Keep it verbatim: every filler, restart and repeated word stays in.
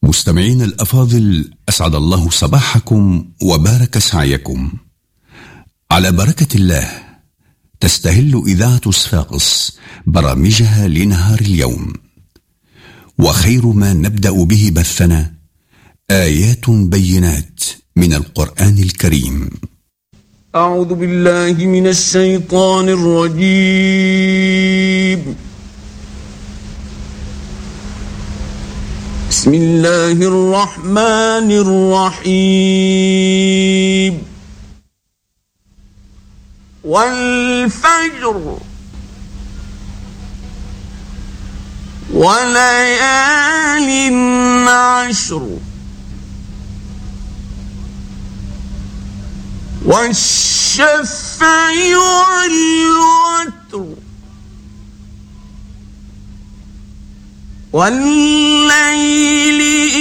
مستمعين الأفاضل، أسعد الله صباحكم وبارك سعيكم. على بركة الله تستهل إذاعة صفاقس برامجها لنهار اليوم، وخير ما نبدأ به بثنا آيات بينات من القرآن الكريم. أعوذ بالله من الشيطان الرجيم. بسم الله الرحمن الرحيم. والفجر وليال عشر والشفع والوتر والليل